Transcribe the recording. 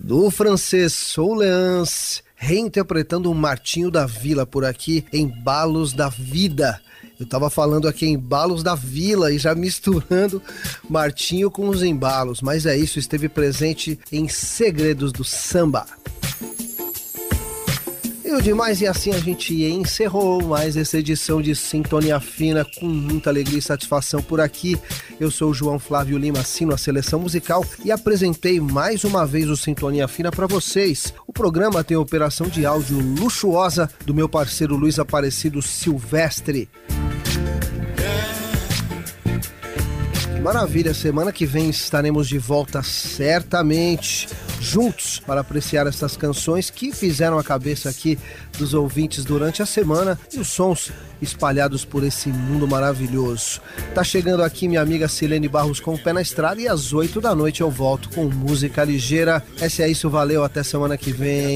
do francês Soul Leance, reinterpretando o Martinho da Vila por aqui, Embalos da Vida. Eu tava falando aqui Embalos da Vila e já misturando Martinho com os embalos, mas é isso, esteve presente em Segredos do Samba. E o demais, e assim a gente encerrou mais essa edição de Sintonia Fina com muita alegria e satisfação por aqui. Eu sou o João Flávio Lima, assino a seleção musical e apresentei mais uma vez o Sintonia Fina para vocês. O programa tem a operação de áudio luxuosa do meu parceiro Luiz Aparecido Silvestre. Maravilha, semana que vem estaremos de volta certamente, juntos para apreciar essas canções que fizeram a cabeça aqui dos ouvintes durante a semana e os sons espalhados por esse mundo maravilhoso. Tá chegando aqui minha amiga Silene Barros com o pé na estrada e às 8 da noite eu volto com música ligeira. Esse é isso, valeu, até semana que vem.